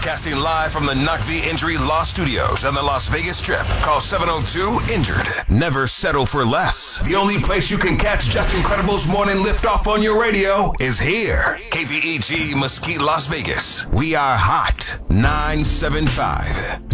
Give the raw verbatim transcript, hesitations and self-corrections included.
Broadcasting live from the N U C V Injury Law Studios on the Las Vegas Strip. Call seven oh two, injured. Never settle for less. The only place you can catch Just Incredible's morning liftoff on your radio is here. K V E G Mesquite, Las Vegas. We are hot. nine seven five.